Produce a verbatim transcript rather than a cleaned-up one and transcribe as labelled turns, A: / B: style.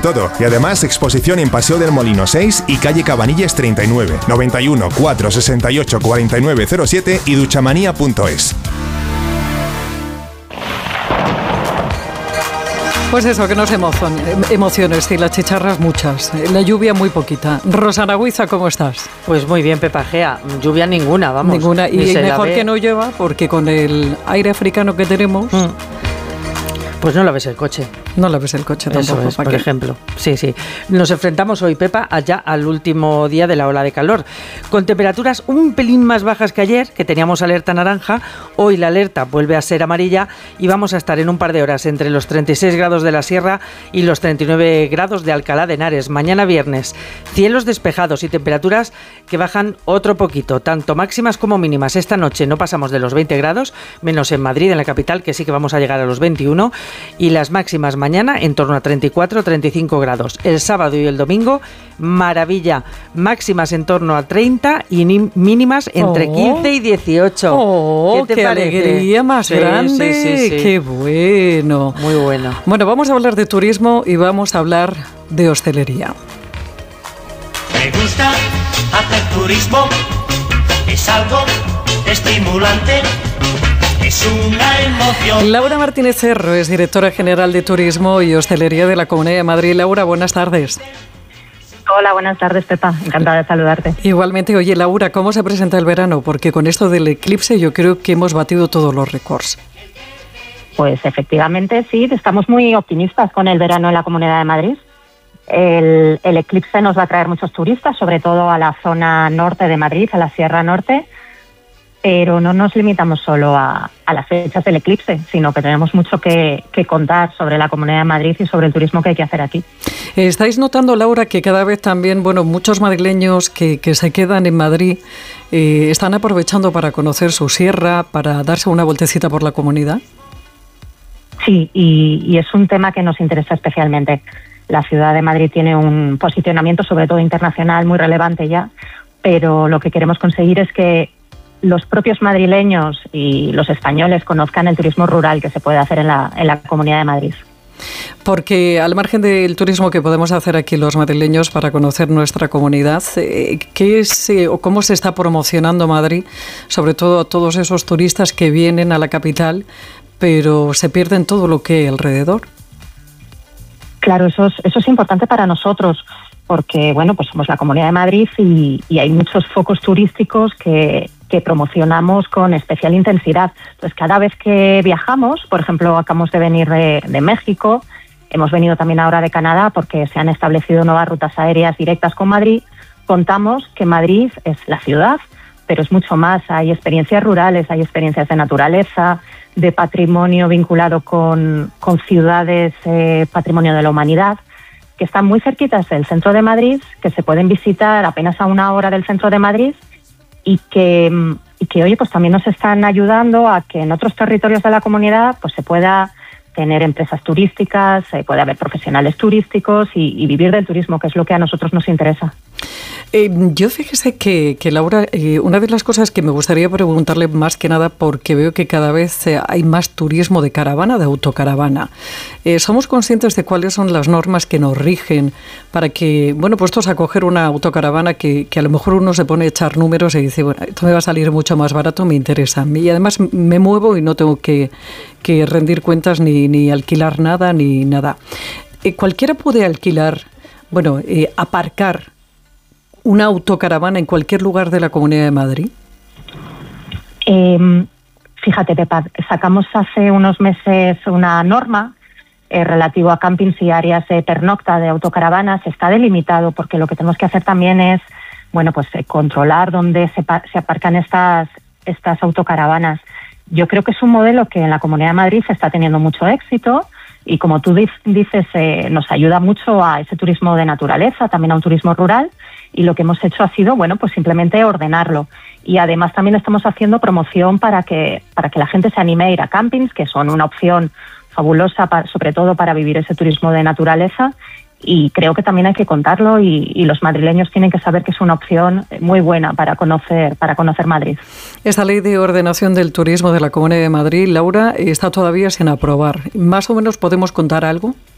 A: todo. Y además, exposición en Paseo del Molino seis y calle Cabanilles treinta y nueve, noventa y uno, cuatrocientos sesenta y ocho, cuarenta y nueve cero siete y duchamanía punto es.
B: Pues eso, que nos emocion, emociones y las chicharras muchas, la lluvia muy poquita. Rosana Huiza, ¿cómo estás?
C: Pues muy bien, Pepa Gea, lluvia ninguna, vamos.
B: Ninguna, y mejor que no llueva, porque con el aire africano que tenemos... Mm.
C: Pues no laves el coche.
B: No laves el coche tampoco.
C: Eso es, por qué? ejemplo. Sí, sí. Nos enfrentamos hoy, Pepa, allá al último día de la ola de calor. Con temperaturas un pelín más bajas que ayer, que teníamos alerta naranja. Hoy la alerta vuelve a ser amarilla y vamos a estar en un par de horas entre los treinta y seis grados de la Sierra y los treinta y nueve grados de Alcalá de Henares. Mañana viernes, cielos despejados y temperaturas que bajan otro poquito, tanto máximas como mínimas. Esta noche no pasamos de los veinte grados, menos en Madrid, en la capital, que sí que vamos a llegar a los veintiuno. Y las máximas mañana en torno a treinta y cuatro a treinta y cinco grados. El sábado y el domingo, maravilla. Máximas en torno a treinta y mínimas entre oh. quince y dieciocho.
B: ¡Oh, ¿Qué te qué parece? Alegría más sí, grande! Sí, sí, sí. ¡Qué bueno!
C: Muy bueno.
B: Bueno, vamos a hablar de turismo y vamos a hablar de hostelería.
D: Me gusta hacer turismo, es algo estimulante. Es una emoción.
B: Laura Martínez Cerro es directora general de Turismo y Hostelería de la Comunidad de Madrid. Laura, buenas tardes.
E: Hola, buenas tardes, Pepa. Encantada de saludarte.
B: Igualmente. Oye, Laura, ¿cómo se presenta el verano? Porque con esto del eclipse yo creo que hemos batido todos los récords.
E: Pues efectivamente sí, estamos muy optimistas con el verano en la Comunidad de Madrid. El, el eclipse nos va a traer muchos turistas, sobre todo a la zona norte de Madrid, a la Sierra Norte. Pero no nos limitamos solo a, a las fechas del eclipse, sino que tenemos mucho que, que contar sobre la Comunidad de Madrid y sobre el turismo que hay que hacer aquí.
B: ¿Estáis notando, Laura, que cada vez también, bueno, muchos madrileños que, que se quedan en Madrid eh, están aprovechando para conocer su sierra, para darse una vueltecita por la comunidad?
E: Sí, y, y es un tema que nos interesa especialmente. La ciudad de Madrid tiene un posicionamiento, sobre todo internacional, muy relevante ya, pero lo que queremos conseguir es que los propios madrileños y los españoles conozcan el turismo rural que se puede hacer en la, en la Comunidad de Madrid.
B: Porque al margen del turismo que podemos hacer aquí los madrileños para conocer nuestra comunidad, ¿qué es o cómo se está promocionando Madrid? Sobre todo a todos esos turistas que vienen a la capital, pero se pierden todo lo que hay alrededor.
E: Claro, eso es, eso es importante para nosotros, porque bueno, pues somos la Comunidad de Madrid y, y hay muchos focos turísticos que, que promocionamos con especial intensidad. Entonces, cada vez que viajamos, por ejemplo, acabamos de venir de, de México, hemos venido también ahora de Canadá porque se han establecido nuevas rutas aéreas directas con Madrid, contamos que Madrid es la ciudad, pero es mucho más. Hay experiencias rurales, hay experiencias de naturaleza, de patrimonio vinculado con, con ciudades, eh, patrimonio de la humanidad, que están muy cerquitas del centro de Madrid, que se pueden visitar apenas a una hora del centro de Madrid y que, y que oye, pues también nos están ayudando a que en otros territorios de la comunidad pues se pueda tener empresas turísticas, eh, puede haber profesionales turísticos y, y vivir del turismo, que es lo que a nosotros nos interesa.
B: Eh, yo fíjese que, que Laura, eh, una de las cosas que me gustaría preguntarle más que nada, porque veo que cada vez eh, hay más turismo de caravana, de autocaravana. Eh, ¿Somos conscientes de cuáles son las normas que nos rigen para que, bueno, puestos a coger una autocaravana que, que a lo mejor uno se pone a echar números y dice, bueno, esto me va a salir mucho más barato, me interesa a mí, y además me muevo y no tengo que, que rendir cuentas ni, ni alquilar nada, ni nada. Eh, ¿Cualquiera puede alquilar, bueno, eh, aparcar una autocaravana en cualquier lugar de la Comunidad de Madrid?
E: Eh, fíjate, Pepa, sacamos hace unos meses una norma eh, relativo a campings y áreas de pernocta de autocaravanas. Está delimitado porque lo que tenemos que hacer también es, bueno, pues eh, controlar dónde se, se aparcan estas, estas autocaravanas. Yo creo que es un modelo que en la Comunidad de Madrid está teniendo mucho éxito y, como tú dices, eh, nos ayuda mucho a ese turismo de naturaleza, también a un turismo rural. Y lo que hemos hecho ha sido, bueno, pues simplemente ordenarlo. Y además también estamos haciendo promoción para que para que la gente se anime a ir a campings, que son una opción fabulosa, para, sobre todo para vivir ese turismo de naturaleza. Y creo que también hay que contarlo y, y los madrileños tienen que saber que es una opción muy buena para conocer, para conocer Madrid.
B: Esta ley de ordenación del turismo de la Comunidad de Madrid, Laura, está todavía sin aprobar. ¿Más o menos podemos contar algo?